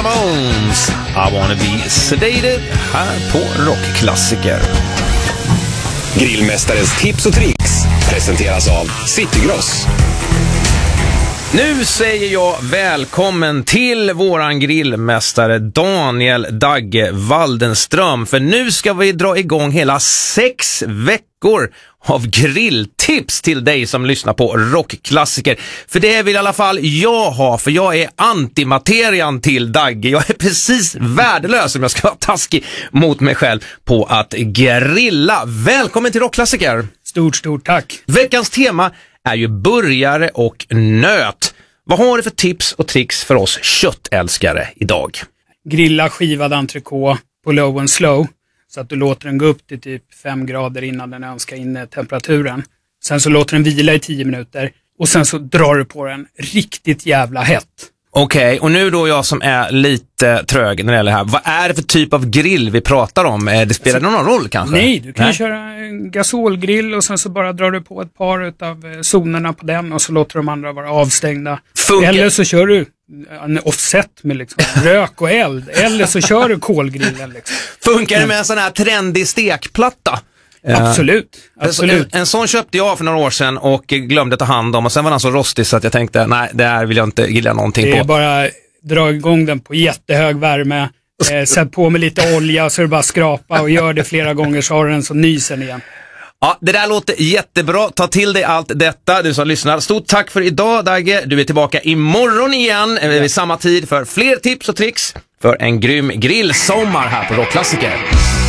Ramones, I wanna be sedated, här på Rockklassiker. Grillmästarens tips och tricks presenteras av Citygross. Nu säger jag välkommen till våran grillmästare Daniel Dagge Waldenström. För nu ska vi dra igång hela 6 veckor av grilltips till dig som lyssnar på Rockklassiker. För det vill i alla fall jag ha, för jag är antimaterian till Dagge. Jag är precis värdelös om jag ska vara taskig mot mig själv på att grilla. Välkommen till Rockklassiker. Stort tack. Veckans tema är ju burgare och nöt. Vad har du för tips och tricks för oss köttälskare idag? Grilla skivad entrecote på low and slow så att du låter den gå upp till typ 5 grader innan den önskar in temperaturen. Sen så låter den vila i 10 minuter och sen så drar du på den riktigt jävla hett. Okej, och nu då jag som är lite trög när det gäller det här. Vad är det för typ av grill vi pratar om? Det spelar någon roll kanske? Nej, du kan köra en gasolgrill och sen så bara drar du på ett par av zonerna på den och så låter de andra vara avstängda. Funkar. Eller så kör du en offset med liksom rök och eld. Eller så kör du kolgrillen liksom. Funkar det med en sån här trendig stekplatta? Absolut. En sån köpte jag för några år sedan och glömde ta hand om, och sen var den så rostig så att jag tänkte, nej, det här vill jag inte grilla någonting på. Det är bara dra igång den på jättehög värme, sätt på med lite olja så är det bara skrapa och gör det flera gånger så har den så nysen igen. Ja, det där låter jättebra. Ta till dig allt detta, du som lyssnar. Stort tack för idag, Dagge. Du är tillbaka imorgon igen vid samma tid för fler tips och tricks för en grym grillsommar här på Rockklassiker.